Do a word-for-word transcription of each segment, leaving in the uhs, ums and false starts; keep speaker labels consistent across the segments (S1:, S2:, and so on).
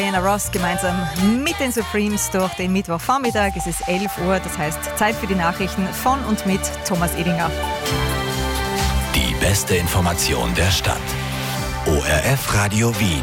S1: Diana Ross gemeinsam mit den Supremes durch den Mittwochvormittag. Es ist elf Uhr, das heißt Zeit für die Nachrichten von und mit Thomas Edinger.
S2: Die beste Information der Stadt. O R F Radio Wien.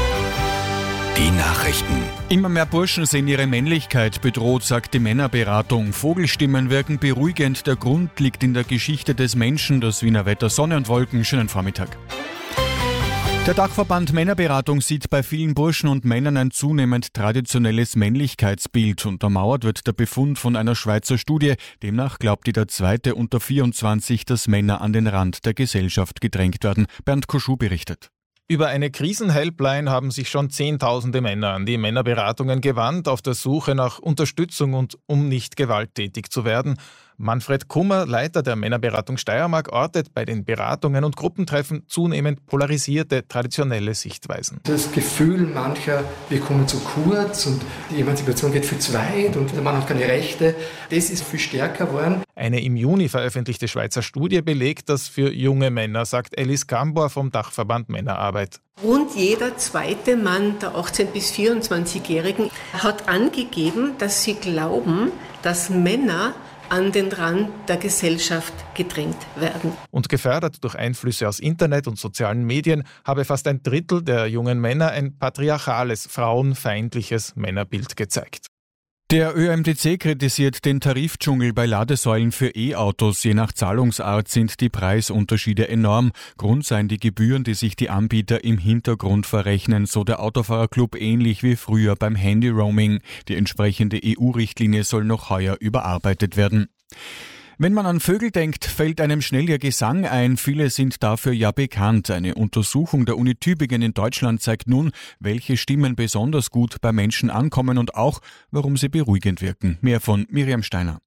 S2: Die Nachrichten.
S3: Immer mehr Burschen sehen ihre Männlichkeit bedroht, sagt die Männerberatung. Vogelstimmen wirken beruhigend. Der Grund liegt in der Geschichte des Menschen. Das Wiener Wetter, Sonne und Wolken. Schönen Vormittag. Der Dachverband Männerberatung sieht bei vielen Burschen und Männern ein zunehmend traditionelles Männlichkeitsbild. Untermauert wird der Befund von einer Schweizer Studie. Demnach glaubt jeder Zweite unter vierundzwanzig, dass Männer an den Rand der Gesellschaft gedrängt werden. Bernd Koschuh berichtet.
S4: Über eine Krisenhelpline haben sich schon Zehntausende Männer an die Männerberatungen gewandt, auf der Suche nach Unterstützung und um nicht gewalttätig zu werden. Manfred Kummer, Leiter der Männerberatung Steiermark, ortet bei den Beratungen und Gruppentreffen zunehmend polarisierte, traditionelle Sichtweisen.
S5: Das Gefühl mancher, wir kommen zu kurz und die Emanzipation geht viel zu weit und der Mann hat keine Rechte, das ist viel stärker geworden.
S4: Eine im Juni veröffentlichte Schweizer Studie belegt das für junge Männer, sagt Alice Gambor vom Dachverband Männerarbeit.
S6: Rund jeder zweite Mann der achtzehn- bis vierundzwanzigjährigen hat angegeben, dass sie glauben, dass Männer an den Rand der Gesellschaft gedrängt werden.
S4: Und gefördert durch Einflüsse aus Internet und sozialen Medien habe fast ein Drittel der jungen Männer ein patriarchales, frauenfeindliches Männerbild gezeigt.
S3: Der Ö M T C kritisiert den Tarifdschungel bei Ladesäulen für E-Autos. Je nach Zahlungsart sind die Preisunterschiede enorm. Grund seien die Gebühren, die sich die Anbieter im Hintergrund verrechnen, so der Autofahrerclub, ähnlich wie früher beim Handy-Roaming. Die entsprechende E U-Richtlinie soll noch heuer überarbeitet werden. Wenn man an Vögel denkt, fällt einem schnell ihr Gesang ein. Viele sind dafür ja bekannt. Eine Untersuchung der Uni Tübingen in Deutschland zeigt nun, welche Stimmen besonders gut bei Menschen ankommen und auch, warum sie beruhigend wirken. Mehr von Miriam Steiner.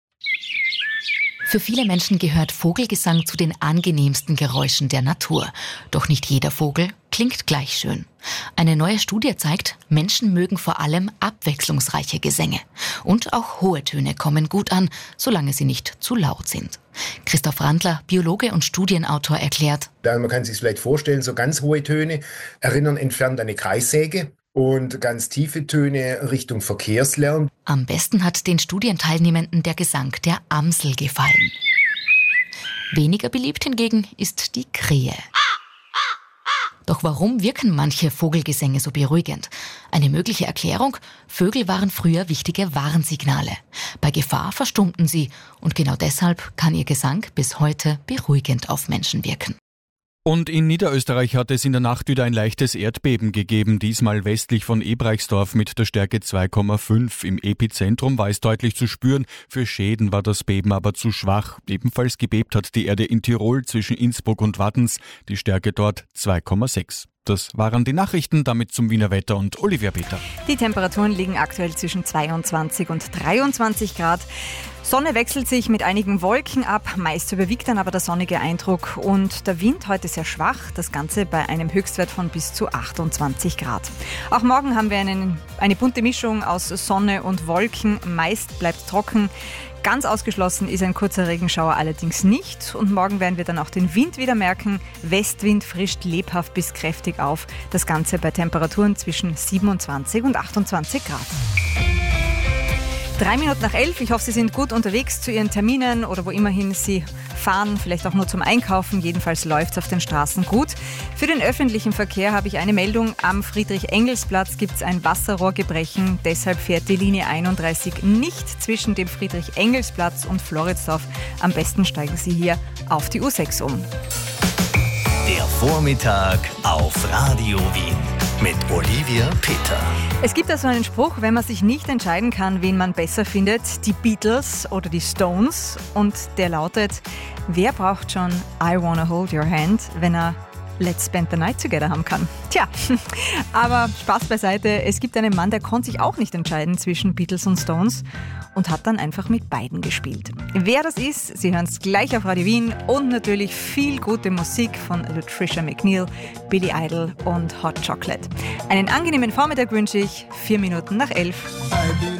S7: Für viele Menschen gehört Vogelgesang zu den angenehmsten Geräuschen der Natur. Doch nicht jeder Vogel klingt gleich schön. Eine neue Studie zeigt, Menschen mögen vor allem abwechslungsreiche Gesänge. Und auch hohe Töne kommen gut an, solange sie nicht zu laut sind. Christoph Randler, Biologe und Studienautor, erklärt:
S8: Man kann sich vielleicht vorstellen, so ganz hohe Töne erinnern entfernt an eine Kreissäge. Und ganz tiefe Töne Richtung Verkehrslärm.
S7: Am besten hat den Studienteilnehmenden der Gesang der Amsel gefallen. Weniger beliebt hingegen ist die Krähe. Doch warum wirken manche Vogelgesänge so beruhigend? Eine mögliche Erklärung: Vögel waren früher wichtige Warnsignale. Bei Gefahr verstummten sie und genau deshalb kann ihr Gesang bis heute beruhigend auf Menschen wirken.
S3: Und in Niederösterreich hat es in der Nacht wieder ein leichtes Erdbeben gegeben, diesmal westlich von Ebreichsdorf mit der Stärke zwei Komma fünf. Im Epizentrum war es deutlich zu spüren, für Schäden war das Beben aber zu schwach. Ebenfalls gebebt hat die Erde in Tirol zwischen Innsbruck und Wattens, die Stärke dort zwei Komma sechs. Das waren die Nachrichten, damit zum Wiener Wetter und Olivia Peter.
S1: Die Temperaturen liegen aktuell zwischen zweiundzwanzig und dreiundzwanzig Grad. Sonne wechselt sich mit einigen Wolken ab, meist überwiegt dann aber der sonnige Eindruck und der Wind heute sehr schwach, das Ganze bei einem Höchstwert von bis zu achtundzwanzig Grad. Auch morgen haben wir einen, eine bunte Mischung aus Sonne und Wolken, meist bleibt trocken. Ganz ausgeschlossen ist ein kurzer Regenschauer allerdings nicht und morgen werden wir dann auch den Wind wieder merken. Westwind frischt lebhaft bis kräftig auf, das Ganze bei Temperaturen zwischen siebenundzwanzig und achtundzwanzig Grad. Drei Minuten nach elf. Ich hoffe, Sie sind gut unterwegs zu Ihren Terminen oder wo immerhin Sie fahren, vielleicht auch nur zum Einkaufen. Jedenfalls läuft es auf den Straßen gut. Für den öffentlichen Verkehr habe ich eine Meldung. Am Friedrich-Engels-Platz gibt es ein Wasserrohrgebrechen. Deshalb fährt die Linie einunddreißig nicht zwischen dem Friedrich-Engels-Platz und Floridsdorf. Am besten steigen Sie hier auf die U sechs um.
S2: Der Vormittag auf Radio Wien mit Olivia Peter.
S1: Es gibt also einen Spruch, wenn man sich nicht entscheiden kann, wen man besser findet, die Beatles oder die Stones. Und der lautet: Wer braucht schon I Wanna Hold Your Hand, wenn er Let's Spend the Night Together haben kann? Tja, aber Spaß beiseite. Es gibt einen Mann, der konnte sich auch nicht entscheiden zwischen Beatles und Stones und hat dann einfach mit beiden gespielt. Wer das ist, Sie hören es gleich auf Radio Wien und natürlich viel gute Musik von Latricia McNeil, Billy Idol und Hot Chocolate. Einen angenehmen Vormittag wünsche ich. Vier Minuten nach elf.